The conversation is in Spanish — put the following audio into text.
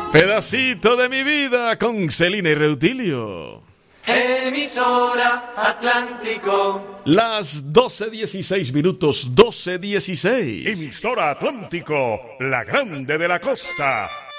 Pedacito de mi vida con Celina y Reutilio. Emisora Atlántico. Las 12:16 minutos, 12:16. Emisora Atlántico, la grande de la costa.